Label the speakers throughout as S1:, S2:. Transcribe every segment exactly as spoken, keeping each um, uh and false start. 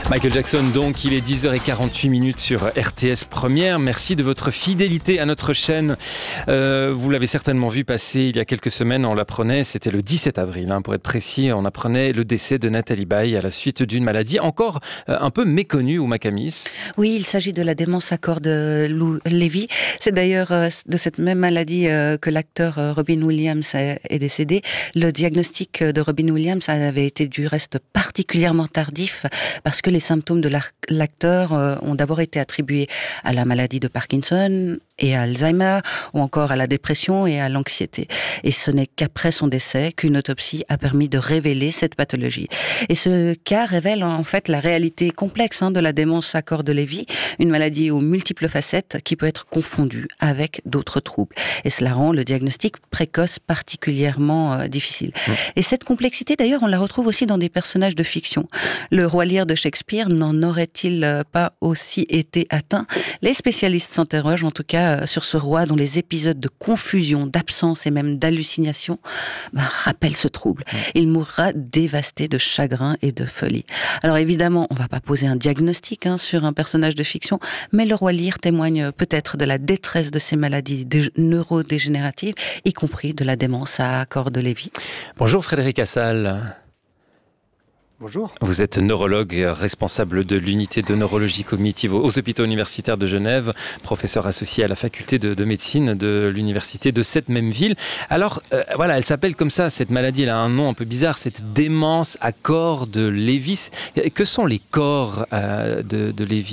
S1: Michael Jackson, donc, il est dix heures quarante-huit minutes sur R T S Première. Merci de votre fidélité à notre chaîne. Euh, vous l'avez certainement vu passer il y a quelques semaines, on l'apprenait, c'était le dix-sept avril, hein, pour être précis, on apprenait le décès de Nathalie Baye à la suite d'une maladie encore euh, un peu méconnue, Ouma Kamis.
S2: Oui, il s'agit de la démence à corps de Lou Levy. C'est d'ailleurs euh, de cette même maladie euh, que l'acteur euh, Robin Williams est, est décédé. Le diagnostic de Robin Williams avait été du reste particulièrement tardif parce que les symptômes de l'acteur euh, ont d'abord été attribués à la maladie de Parkinson et à Alzheimer, ou encore à la dépression et à l'anxiété. Et ce n'est qu'après son décès qu'une autopsie a permis de révéler cette pathologie. Et ce cas révèle en fait la réalité complexe hein, de la démence à corps de Levy, une maladie aux multiples facettes qui peut être confondue avec d'autres troubles. Et cela rend le diagnostic précoce particulièrement euh, difficile. Mmh. Et cette complexité, d'ailleurs, on la retrouve aussi dans des personnages de fiction. Le roi Lear de Shakespeare n'en aurait-il pas aussi été atteint ? Les spécialistes s'interrogent en tout cas sur ce roi dont les épisodes de confusion, d'absence et même d'hallucination bah, rappellent ce trouble. Il mourra dévasté de chagrin et de folie. Alors évidemment, on ne va pas poser un diagnostic hein, sur un personnage de fiction, mais le roi Lear témoigne peut-être de la détresse de ces maladies neurodégénératives, y compris de la démence à corps de Levy.
S1: Bonjour Frédéric Assal.
S3: Bonjour.
S1: Vous êtes neurologue, responsable de l'unité de neurologie cognitive aux hôpitaux universitaires de Genève, professeur associé à la faculté de, de médecine de l'université de cette même ville. Alors, euh, voilà, elle s'appelle comme ça, cette maladie, elle a un nom un peu bizarre, cette démence à corps de Levy. Que sont les corps euh, de, de Levy ?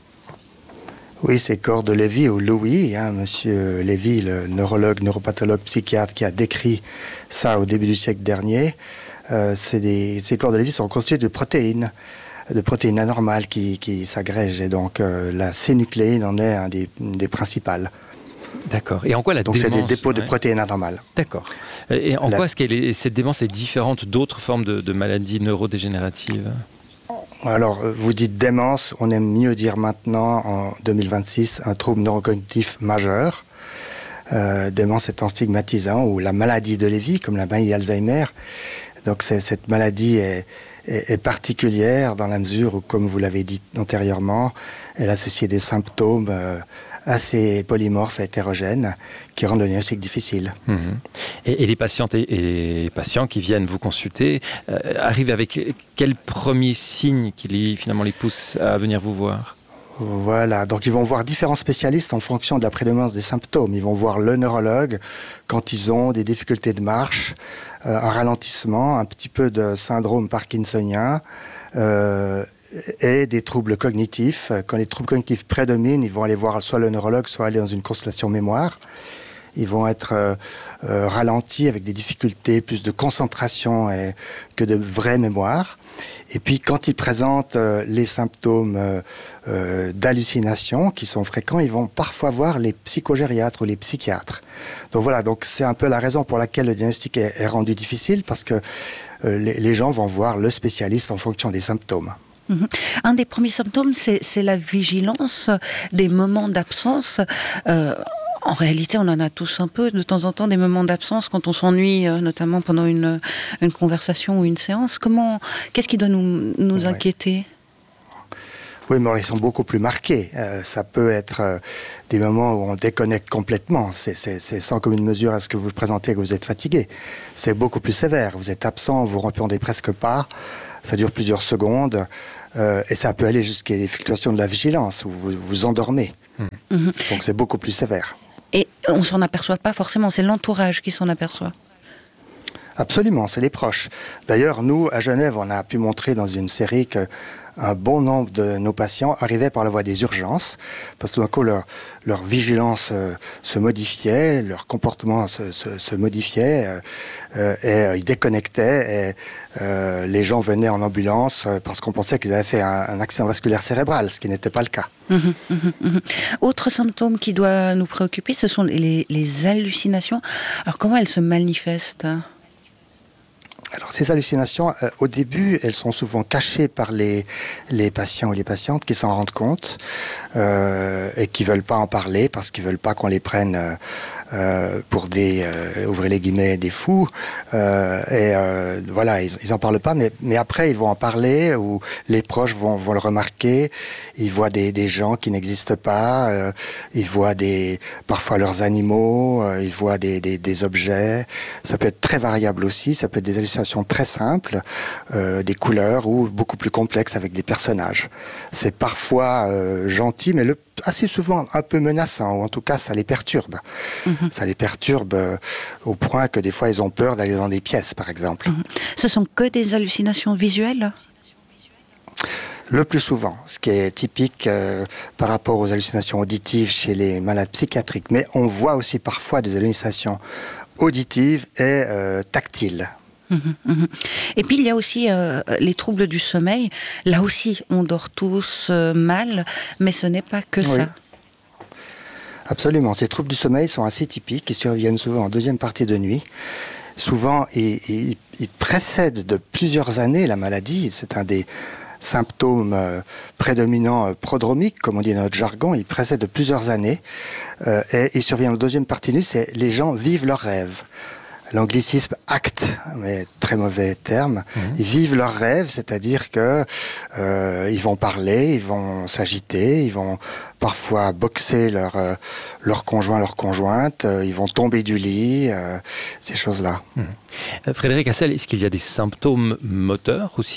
S3: Oui, c'est corps de Levy ou Louis, hein, monsieur Levy, le neurologue, neuropathologue, psychiatre qui a décrit ça au début du siècle dernier. Euh, c'est des, ces corps de Levy sont constitués de protéines, de protéines anormales qui, qui s'agrègent. Et donc, euh, la C-nucléine en est un des, des principales.
S1: D'accord. Et en quoi la
S3: donc,
S1: démence...
S3: Donc, c'est des dépôts
S1: ouais.
S3: de protéines anormales.
S1: D'accord. Et en
S3: la...
S1: quoi est-ce que est, cette démence est différente d'autres formes de, de maladies neurodégénératives ?
S3: Alors, vous dites démence, on aime mieux dire maintenant, en deux mille vingt-six, un trouble neurocognitif majeur. Euh, démence étant stigmatisant, ou la maladie de Levy, comme la maladie d'Alzheimer. Donc c'est, cette maladie est, est, est particulière dans la mesure où, comme vous l'avez dit antérieurement, elle associe des symptômes euh, assez polymorphes et hétérogènes qui rendent le diagnostic difficile.
S1: Mmh. Et, et les patientes et, et les patients qui viennent vous consulter euh, arrivent avec quels premiers signes qui les, finalement les poussent à venir vous voir ?
S3: Voilà, donc ils vont voir différents spécialistes en fonction de la prédominance des symptômes. Ils vont voir le neurologue quand ils ont des difficultés de marche, euh, un ralentissement, un petit peu de syndrome parkinsonien euh, et des troubles cognitifs. Quand les troubles cognitifs prédominent, ils vont aller voir soit le neurologue, soit aller dans une consultation mémoire. Ils vont être euh, euh, ralentis avec des difficultés plus de concentration et, que de vraie mémoire. Et puis, quand ils présentent euh, les symptômes euh, euh, d'hallucination qui sont fréquents, ils vont parfois voir les psychogériatres ou les psychiatres. Donc voilà, donc c'est un peu la raison pour laquelle le diagnostic est, est rendu difficile, parce que euh, les, les gens vont voir le spécialiste en fonction des symptômes.
S2: Mmh. Un des premiers symptômes, c'est, c'est la vigilance, des moments d'absence. Euh, en réalité, on en a tous un peu, de temps en temps, des moments d'absence quand on s'ennuie, euh, notamment pendant une, une conversation ou une séance. Comment, qu'est-ce qui doit nous, nous ouais. inquiéter ?
S3: Oui, mais ils sont beaucoup plus marqués. Euh, ça peut être euh, des moments où on déconnecte complètement. C'est, c'est, c'est sans commune mesure à ce que vous présentez que vous êtes fatigué. C'est beaucoup plus sévère. Vous êtes absent, vous ne répondez presque pas. Ça dure plusieurs secondes. Euh, et ça peut aller jusqu'à des fluctuations de la vigilance, où vous vous endormez. Mmh. Donc c'est beaucoup plus sévère.
S2: Et on ne s'en aperçoit pas forcément, c'est l'entourage qui s'en aperçoit.
S3: Absolument, c'est les proches. D'ailleurs, nous, à Genève, on a pu montrer dans une série que un bon nombre de nos patients arrivaient par la voie des urgences, parce que tout d'un coup, leur, leur vigilance euh, se modifiait, leur comportement se, se, se modifiait, euh, euh, et euh, ils déconnectaient, et euh, les gens venaient en ambulance euh, parce qu'on pensait qu'ils avaient fait un, un accident vasculaire cérébral, ce qui n'était pas le cas.
S2: Mmh, mmh, mmh. Autre symptôme qui doit nous préoccuper, ce sont les, les hallucinations. Alors, comment elles se manifestent ?
S3: Alors, ces hallucinations, euh, au début, elles sont souvent cachées par les, les patients ou les patientes qui s'en rendent compte euh, et qui ne veulent pas en parler parce qu'ils ne veulent pas qu'on les prenne euh, euh, pour des, euh, ouvrez les guillemets, des fous. Euh, et euh, voilà, ils, ils en parlent pas, mais, mais après ils vont en parler, ou les proches vont, vont le remarquer. Ils voient des, des gens qui n'existent pas, euh, ils voient des, parfois leurs animaux, euh, ils voient des, des, des objets. Ça peut être très variable aussi, ça peut être des hallucinations très simples, euh, des couleurs, ou beaucoup plus complexes avec des personnages. C'est parfois euh, gentil, mais le, assez souvent un peu menaçant, ou en tout cas ça les perturbe. Mm-hmm. Ça les perturbe euh, au point que des fois ils ont peur d'aller dans des pièces, par exemple.
S2: Mm-hmm. Ce sont que des hallucinations visuelles ?
S3: Le plus souvent, ce qui est typique euh, par rapport aux hallucinations auditives chez les malades psychiatriques. Mais on voit aussi parfois des hallucinations auditives et euh, tactiles.
S2: Mmh, mmh. Et puis il y a aussi euh, les troubles du sommeil. Là aussi, on dort tous euh, mal, mais ce n'est pas que oui. ça.
S3: Absolument. Ces troubles du sommeil sont assez typiques. Ils surviennent souvent en deuxième partie de nuit. Souvent, ils, ils, ils précèdent de plusieurs années la maladie. C'est un des symptômes euh, prédominants euh, prodromiques, comme on dit dans notre jargon. Ils précèdent de plusieurs années. Euh, et ils surviennent en deuxième partie de nuit. C'est les gens vivent leurs rêves. L'anglicisme acte, mais très mauvais terme. Mmh. Ils vivent leurs rêves, c'est-à-dire que euh, ils vont parler, ils vont s'agiter, ils vont parfois boxer leur euh, leur conjoint, leur conjointe, euh, ils vont tomber du lit, euh, ces choses-là.
S1: Mmh. Euh, Frédéric Hassel, est-ce qu'il y a des symptômes moteurs aussi ?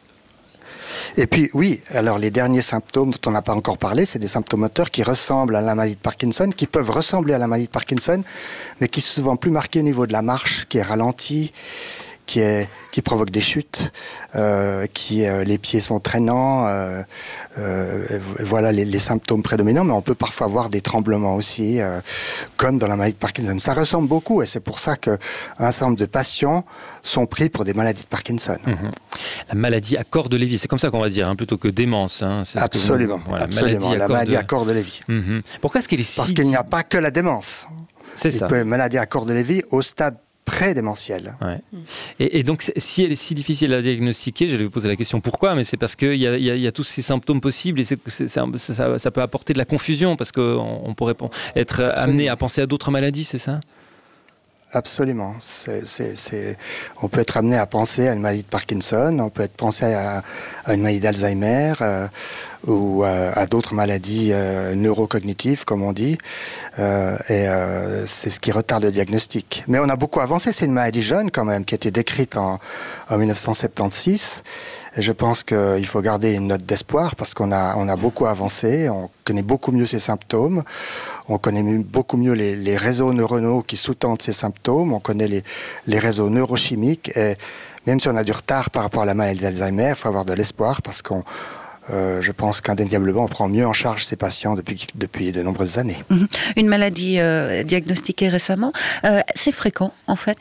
S3: Et puis oui, alors les derniers symptômes dont on n'a pas encore parlé, c'est des symptômes moteurs qui ressemblent à la maladie de Parkinson, qui peuvent ressembler à la maladie de Parkinson, mais qui sont souvent plus marqués au niveau de la marche, qui est ralentie, qui, est, qui provoque des chutes, euh, qui euh, les pieds sont traînants, euh, euh, voilà les, les symptômes prédominants, mais on peut parfois voir des tremblements aussi, euh, comme dans la maladie de Parkinson. Ça ressemble beaucoup, et c'est pour ça qu'un certain nombre de patients sont pris pour des maladies de Parkinson.
S1: Mmh. La maladie à corps de Lévy, c'est comme ça qu'on va dire, hein, plutôt que démence. Hein,
S3: c'est absolument, vous... voilà, absolument, maladie la maladie de... à corps de Lévy.
S1: Mmh. Pourquoi est-ce qu'elle est si...
S3: Parce qu'il n'y a pas que la démence.
S1: C'est
S3: Il
S1: ça.
S3: peut y avoir maladie à corps de Lévy au stade pré-démentiel.
S1: Ouais. Et, et donc, si elle est si difficile à diagnostiquer, j'allais vous poser la question pourquoi, mais c'est parce qu'il y, y, y a tous ces symptômes possibles et c'est, c'est, c'est, ça, ça peut apporter de la confusion parce qu'on on pourrait être Absolument. amené à penser à d'autres maladies, c'est ça ?
S3: Absolument. C'est, c'est, c'est... On peut être amené à penser à une maladie de Parkinson, on peut être pensé à, à une maladie d'Alzheimer euh, ou à, à d'autres maladies euh, neurocognitives, comme on dit. Euh, et euh, c'est ce qui retarde le diagnostic. Mais on a beaucoup avancé. C'est une maladie jeune quand même, qui a été décrite en, en dix-neuf cent soixante-seize. Et je pense qu'il faut garder une note d'espoir parce qu'on a, on a beaucoup avancé, on connaît beaucoup mieux ces symptômes, on connaît beaucoup mieux les, les réseaux neuronaux qui sous-tendent ces symptômes, on connaît les, les réseaux neurochimiques. Et même si on a du retard par rapport à la maladie d'Alzheimer, il faut avoir de l'espoir parce qu'on Euh, je pense qu'indéniablement, on prend mieux en charge ces patients depuis, depuis de nombreuses années.
S2: Mmh. Une maladie euh, diagnostiquée récemment, euh, c'est fréquent en fait ?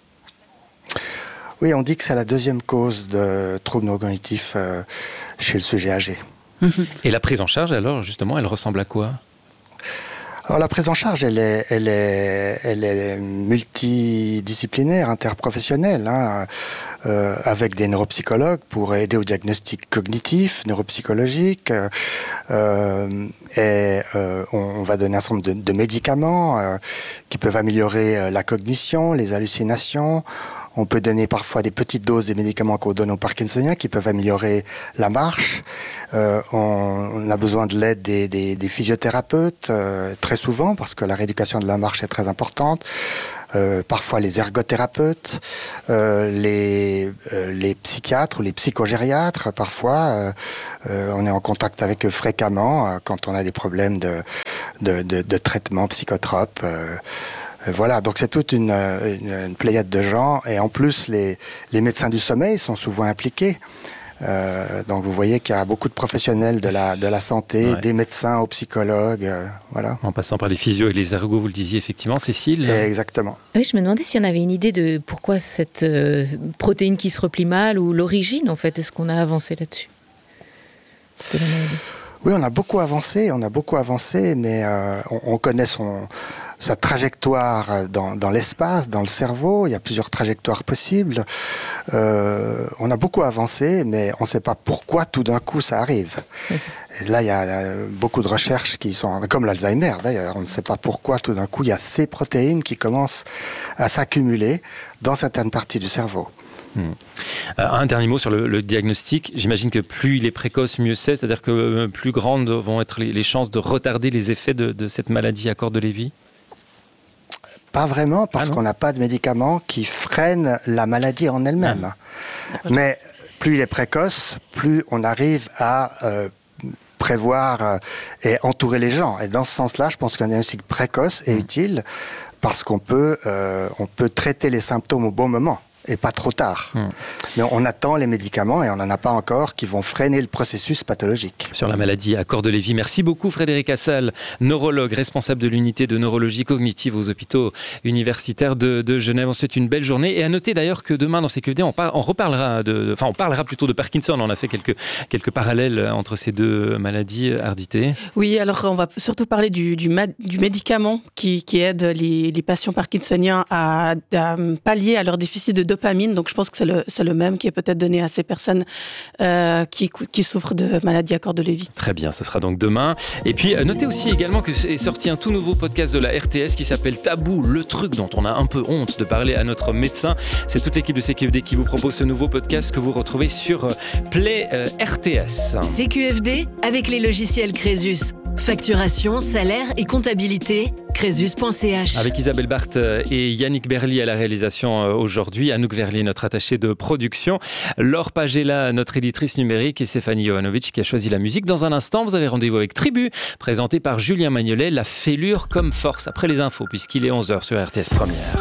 S3: Oui, on dit que c'est la deuxième cause de troubles neurocognitifs euh, chez le sujet âgé.
S1: Mmh. Et la prise en charge, alors, justement, elle ressemble à quoi ?
S3: Alors, la prise en charge, elle est, elle est, elle est multidisciplinaire, interprofessionnelle, hein, euh, avec des neuropsychologues pour aider au diagnostic cognitif, neuropsychologique, euh, et euh, on, on va donner un certain nombre de, de médicaments euh, qui peuvent améliorer euh, la cognition, les hallucinations. On peut donner parfois des petites doses des médicaments qu'on donne aux Parkinsoniens qui peuvent améliorer la marche. Euh, on, on a besoin de l'aide des, des, des physiothérapeutes euh, très souvent parce que la rééducation de la marche est très importante. Euh, parfois les ergothérapeutes, euh, les, euh, les psychiatres ou les psychogériatres. Parfois, euh, euh, on est en contact avec eux fréquemment euh, quand on a des problèmes de, de, de, de traitement psychotrope. Euh, Voilà, donc c'est toute une, une, une pléiade de gens. Et en plus, les, les médecins du sommeil sont souvent impliqués. Euh, donc vous voyez qu'il y a beaucoup de professionnels de la, de la santé, ouais. Des médecins aux psychologues, euh, voilà.
S1: En passant par les physios et les ergots, vous le disiez effectivement, Cécile.
S3: Et exactement.
S4: Oui, je me demandais si on avait une idée de pourquoi cette euh, protéine qui se replie mal, ou l'origine en fait, est-ce qu'on a avancé là-dessus ?
S3: Oui, on a beaucoup avancé, on a beaucoup avancé, mais euh, on, on connaît son... sa trajectoire dans, dans l'espace, dans le cerveau. Il y a plusieurs trajectoires possibles. Euh, on a beaucoup avancé, mais on ne sait pas pourquoi tout d'un coup ça arrive. Et là, il y a beaucoup de recherches qui sont, comme l'Alzheimer d'ailleurs, on ne sait pas pourquoi tout d'un coup il y a ces protéines qui commencent à s'accumuler dans certaines parties du cerveau.
S1: Hmm. Euh, un dernier mot sur le, le diagnostic. J'imagine que plus il est précoce, mieux c'est. C'est-à-dire que euh, plus grandes vont être les, les chances de retarder les effets de, de cette maladie à corps de Lévy ?
S3: Pas vraiment, parce ah qu'on n'a pas de médicaments qui freinent la maladie en elle-même. Ah. Mais plus il est précoce, plus on arrive à euh, prévoir euh, et entourer les gens. Et dans ce sens-là, je pense qu'un diagnostic précoce est mmh. utile parce qu'on peut, euh, on peut traiter les symptômes au bon moment. Et pas trop tard. Hum. Mais on attend les médicaments et on n'en a pas encore qui vont freiner le processus pathologique.
S1: Sur la maladie à corps de Lévy. Merci beaucoup Frédéric Assal, neurologue, responsable de l'unité de neurologie cognitive aux hôpitaux universitaires de, de Genève. On se souhaite une belle journée. Et à noter d'ailleurs que demain dans C Q F D, on, par, on reparlera de, enfin on parlera plutôt de Parkinson. On a fait quelques, quelques parallèles entre ces deux maladies, Ardité.
S5: Oui, alors on va surtout parler du, du, du médicament qui, qui aide les, les patients parkinsoniens à, à pallier à leur déficit de dopamine, donc je pense que c'est le, c'est le même qui est peut-être donné à ces personnes euh, qui, qui souffrent de maladie à corps de Lévy.
S1: Très bien, ce sera donc demain. Et puis notez aussi également que est sorti un tout nouveau podcast de la R T S qui s'appelle Tabou, le truc dont on a un peu honte de parler à notre médecin. C'est toute l'équipe de C Q F D qui vous propose ce nouveau podcast que vous retrouvez sur Play euh, R T S.
S6: C Q F D avec les logiciels Crésus. Facturation, salaire et comptabilité, crésus point c h.
S1: Avec Isabelle Barthes et Yannick Berly à la réalisation aujourd'hui, Anouk Verlier, notre attachée de production, Laure Pagela, notre éditrice numérique, et Stéphanie Jovanovic qui a choisi la musique. Dans un instant, vous avez rendez-vous avec Tribu, présenté par Julien Magnolet, la fêlure comme force, après les infos, puisqu'il est onze heures sur R T S Première.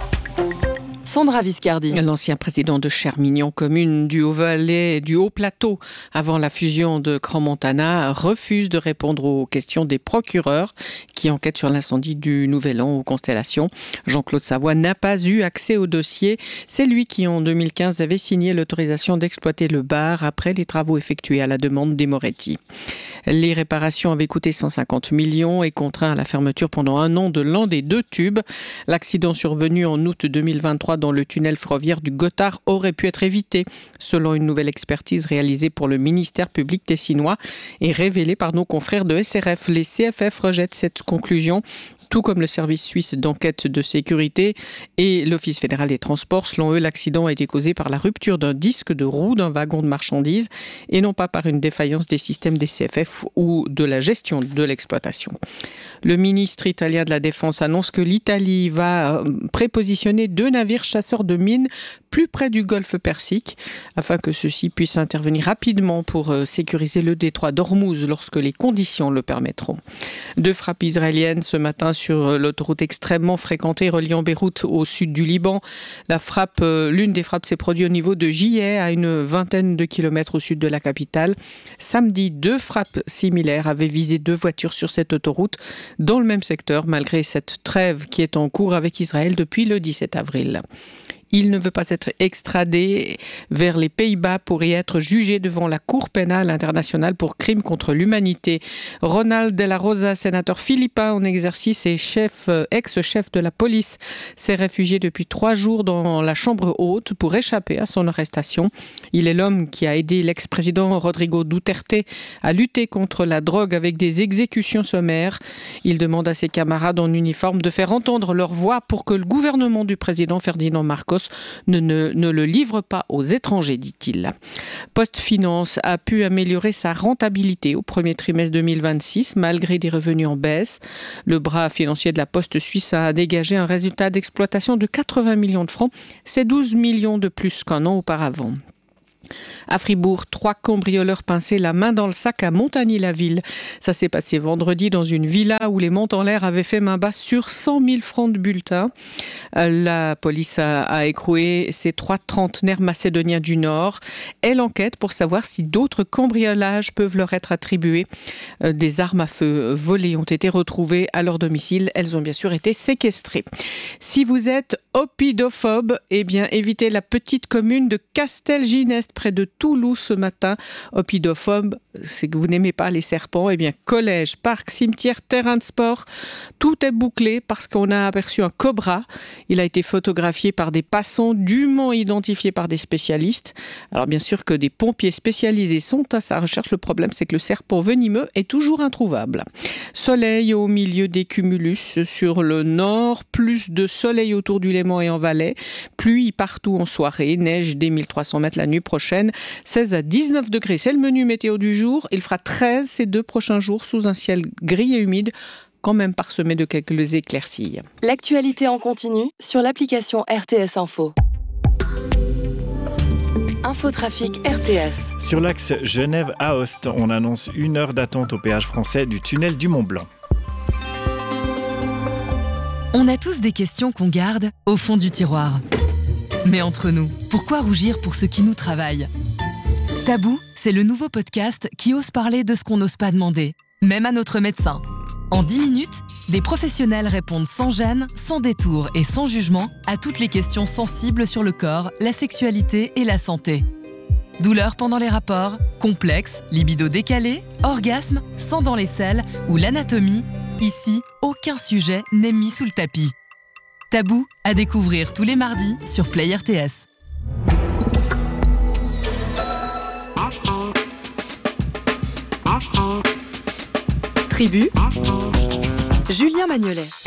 S7: Sandra Viscardi. L'ancien président de Chermignon, commune du Haut-Valais, du Haut-Plateau, avant la fusion de Crans-Montana, refuse de répondre aux questions des procureurs qui enquêtent sur l'incendie du Nouvel An aux Constellations. Jean-Claude Savoie n'a pas eu accès au dossier. C'est lui qui, en deux mille quinze, avait signé l'autorisation d'exploiter le bar après les travaux effectués à la demande des Moretti. Les réparations avaient coûté cent cinquante millions et contraint à la fermeture pendant un an de l'un des deux tubes. L'accident survenu en août deux mille vingt-trois dans le tunnel ferroviaire du Gothard aurait pu être évité, selon une nouvelle expertise réalisée pour le ministère public tessinois et révélée par nos confrères de S R F. Les C F F rejettent cette conclusion, tout comme le service suisse d'enquête de sécurité et l'Office fédéral des transports. Selon eux, l'accident a été causé par la rupture d'un disque de roue d'un wagon de marchandises et non pas par une défaillance des systèmes des C F F ou de la gestion de l'exploitation. Le ministre italien de la Défense annonce que l'Italie va prépositionner deux navires chasseurs de mines plus près du golfe Persique, afin que ceux-ci puissent intervenir rapidement pour sécuriser le détroit d'Ormuz lorsque les conditions le permettront. Deux frappes israéliennes ce matin sur l'autoroute extrêmement fréquentée reliant Beyrouth au sud du Liban. La frappe, l'une des frappes s'est produite au niveau de Jiyeh, à une vingtaine de kilomètres au sud de la capitale. Samedi, deux frappes similaires avaient visé deux voitures sur cette autoroute dans le même secteur, malgré cette trêve qui est en cours avec Israël depuis le dix-sept avril. Il ne veut pas être extradé vers les Pays-Bas pour y être jugé devant la Cour pénale internationale pour crimes contre l'humanité. Ronald de la Rosa, sénateur philippin en exercice et chef, ex-chef de la police, s'est réfugié depuis trois jours dans la chambre haute pour échapper à son arrestation. Il est l'homme qui a aidé l'ex-président Rodrigo Duterte à lutter contre la drogue avec des exécutions sommaires. Il demande à ses camarades en uniforme de faire entendre leur voix pour que le gouvernement du président Ferdinand Marcos Ne, ne, ne le livre pas aux étrangers, dit-il. PostFinance a pu améliorer sa rentabilité au premier trimestre deux mille vingt-six, malgré des revenus en baisse. Le bras financier de la Poste suisse a dégagé un résultat d'exploitation de quatre-vingts millions de francs. C'est douze millions de plus qu'un an auparavant. À Fribourg, trois cambrioleurs pinçaient la main dans le sac à Montagny-la-Ville. Ça s'est passé vendredi dans une villa où les Monts-en-l'air avaient fait main basse sur cent mille francs de bulletins. La police a, a écroué ces trois trentenaires macédoniens du Nord. Elle enquête pour savoir si d'autres cambriolages peuvent leur être attribués. Des armes à feu volées ont été retrouvées à leur domicile. Elles ont bien sûr été séquestrées. Si vous êtes opidophobe, eh bien évitez la petite commune de Castelginest, près de Toulouse ce matin. Opidophobe, c'est que vous n'aimez pas les serpents. Eh bien, collège, parc, cimetière, terrain de sport, tout est bouclé parce qu'on a aperçu un cobra. Il a été photographié par des passants, dûment identifié par des spécialistes. Alors bien sûr que des pompiers spécialisés sont à sa recherche. Le problème, c'est que le serpent venimeux est toujours introuvable. Soleil au milieu des cumulus sur le nord, plus de soleil autour du Léman et en Valais, pluie partout en soirée, neige dès mille trois cents mètres la nuit prochaine, seize à dix-neuf degrés. C'est le menu météo du jour. Il fera treize ces deux prochains jours sous un ciel gris et humide, quand même parsemé de quelques éclaircies.
S8: L'actualité en continu sur l'application R T S Info. Infotrafic R T S.
S9: Sur l'axe Genève-Aoste, on annonce une heure d'attente au péage français du tunnel du Mont-Blanc.
S10: On a tous des questions qu'on garde au fond du tiroir. Mais entre nous, pourquoi rougir pour ce qui nous travaille ? Tabou, c'est le nouveau podcast qui ose parler de ce qu'on n'ose pas demander, même à notre médecin. En dix minutes, des professionnels répondent sans gêne, sans détour et sans jugement à toutes les questions sensibles sur le corps, la sexualité et la santé. Douleurs pendant les rapports, complexes, libido décalé, orgasme, sang dans les selles ou l'anatomie, ici, aucun sujet n'est mis sous le tapis. Tabou, à découvrir tous les mardis sur Play R T S.
S8: Tribu, Julien Magnolet.